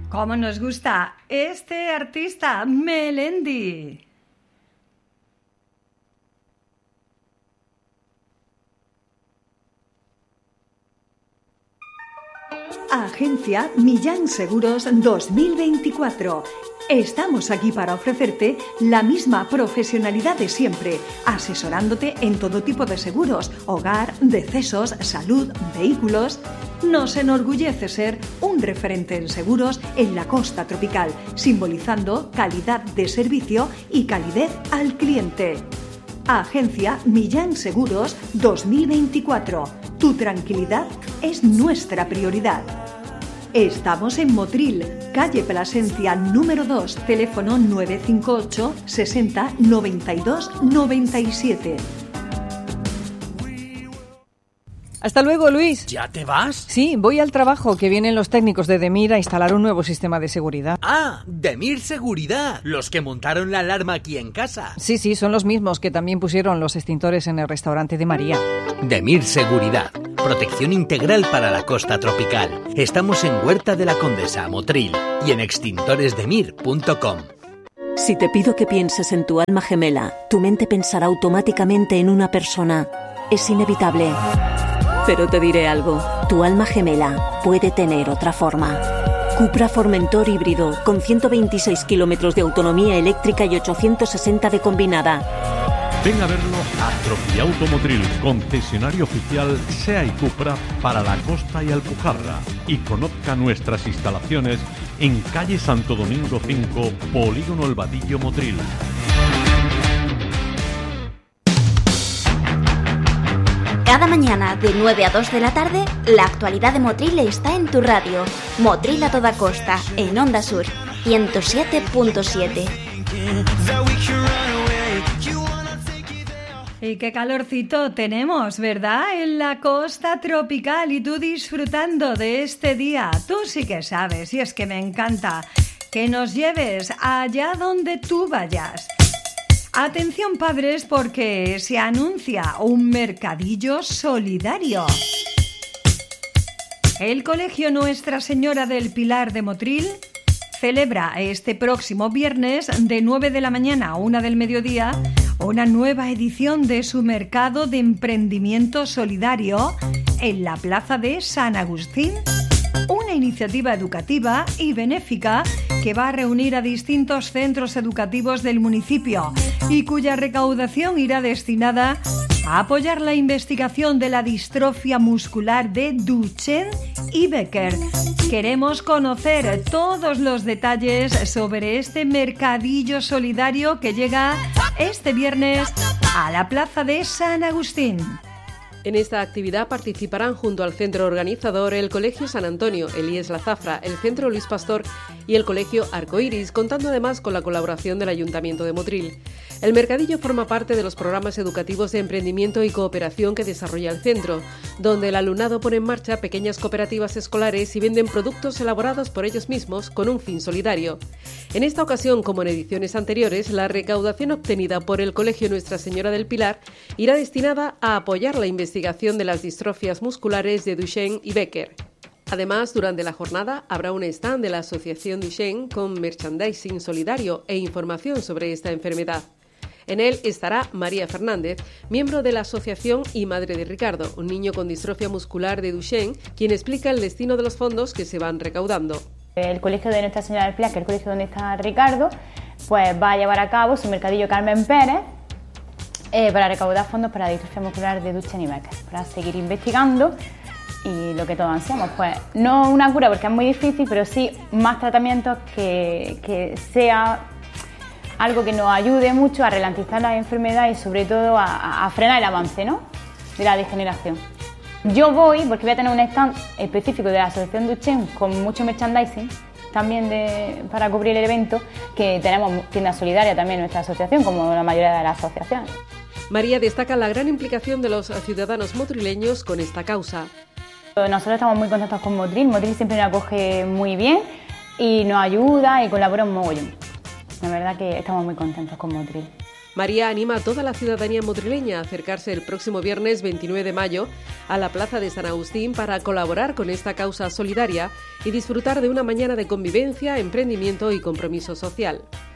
Cómo nos gusta este artista, Melendi. Agencia Millán Seguros 2024. Estamos aquí para ofrecerte la misma profesionalidad de siempre, asesorándote en todo tipo de seguros, hogar, decesos, salud, vehículos. Nos enorgullece ser un referente en seguros en la costa tropical, simbolizando calidad de servicio y calidez al cliente. Agencia Millán Seguros 2024. Tu tranquilidad es nuestra prioridad. Estamos en Motril, calle Plasencia número 2, teléfono 958 60 92 97. Hasta luego, Luis. ¿Ya te vas? Sí, voy al trabajo, que vienen los técnicos de Demir a instalar un nuevo sistema de seguridad. Ah, Demir Seguridad, los que montaron la alarma aquí en casa. Sí, son los mismos que también pusieron los extintores en el restaurante de María. Demir Seguridad, protección integral para la costa tropical. Estamos en Huerta de la Condesa, Motril, y en extintoresdemir.com. Si te pido que pienses en tu alma gemela, tu mente pensará automáticamente en una persona. Es inevitable. Pero te diré algo, tu alma gemela puede tener otra forma. Cupra Formentor híbrido, con 126 kilómetros de autonomía eléctrica y 860 de combinada. Ven a verlo a Tropiauto Motril, concesionario oficial SEA y Cupra para la costa y Alpujarra. Y conozca nuestras instalaciones en calle Santo Domingo 5, Polígono El Vadillo, Motril. Cada mañana de 9 a 2 de la tarde, la actualidad de Motril está en tu radio. Motril a toda costa, en Onda Sur, 107.7. Y qué calorcito tenemos, ¿verdad? En la costa tropical, y tú disfrutando de este día. Tú sí que sabes, y es que me encanta que nos lleves allá donde tú vayas. Atención, padres, porque se anuncia un mercadillo solidario. El Colegio Nuestra Señora del Pilar de Motril celebra este próximo viernes de 9 de la mañana a 1 del mediodía una nueva edición de su mercado de emprendimiento solidario en la Plaza de San Agustín. Una iniciativa educativa y benéfica que va a reunir a distintos centros educativos del municipio y cuya recaudación irá destinada a apoyar la investigación de la distrofia muscular de Duchenne y Becker. Queremos conocer todos los detalles sobre este mercadillo solidario que llega este viernes a la Plaza de San Agustín. En esta actividad participarán junto al centro organizador el Colegio San Antonio, el IES La Zafra, el Centro Luis Pastor y el Colegio Arcoiris, contando además con la colaboración del Ayuntamiento de Motril. El mercadillo forma parte de los programas educativos de emprendimiento y cooperación que desarrolla el centro, donde el alumnado pone en marcha pequeñas cooperativas escolares y venden productos elaborados por ellos mismos con un fin solidario. En esta ocasión, como en ediciones anteriores, la recaudación obtenida por el Colegio Nuestra Señora del Pilar irá destinada a apoyar la investigación de las distrofias musculares de Duchenne y Becker. Además, durante la jornada habrá un stand de la Asociación Duchenne con merchandising solidario e información sobre esta enfermedad. En él estará María Fernández, miembro de la asociación y madre de Ricardo, un niño con distrofia muscular de Duchenne, quien explica el destino de los fondos que se van recaudando. El Colegio de Nuestra Señora del Pilar, que es el colegio donde está Ricardo, pues va a llevar a cabo su mercadillo Carmen Pérez para recaudar fondos para la distrofia muscular de Duchenne y Becker, para seguir investigando y lo que todos ansiamos, pues no una cura porque es muy difícil, pero sí más tratamientos que sea algo que nos ayude mucho a ralentizar la enfermedad y sobre todo a frenar el avance, ¿no?, de la degeneración. Yo voy porque voy a tener un stand específico de la Asociación Duchenne con mucho merchandising también para cubrir el evento, que tenemos tienda solidaria también en nuestra asociación, como la mayoría de las asociaciones. María destaca la gran implicación de los ciudadanos motrileños con esta causa. Nosotros estamos muy contentos con Motril. Motril siempre nos acoge muy bien y nos ayuda y colabora un mogollón. La verdad que estamos muy contentos con Motril. María anima a toda la ciudadanía motrileña a acercarse el próximo viernes 29 de mayo a la Plaza de San Agustín para colaborar con esta causa solidaria y disfrutar de una mañana de convivencia, emprendimiento y compromiso social.